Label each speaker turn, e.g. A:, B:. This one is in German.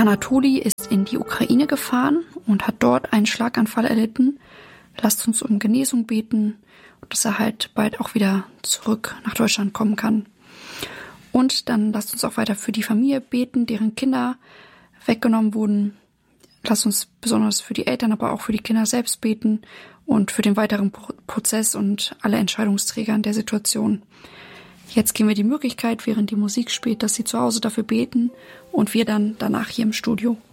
A: Anatoli ist in die Ukraine gefahren und hat dort einen Schlaganfall erlitten. Lasst uns um Genesung beten und dass er halt bald auch wieder zurück nach Deutschland kommen kann. Und dann lasst uns auch weiter für die Familie beten, deren Kinder weggenommen wurden. Lasst uns besonders für die Eltern, aber auch für die Kinder selbst beten und für den weiteren Prozess und alle Entscheidungsträger in der Situation. Jetzt geben wir die Möglichkeit, während die Musik spielt, dass sie zu Hause dafür beten und wir dann danach hier im Studio.